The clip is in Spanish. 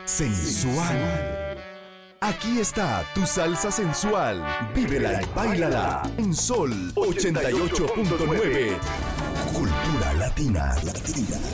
sensual. Aquí está tu salsa sensual. Vívela y báilala en Sol 88.9. Cultura latina.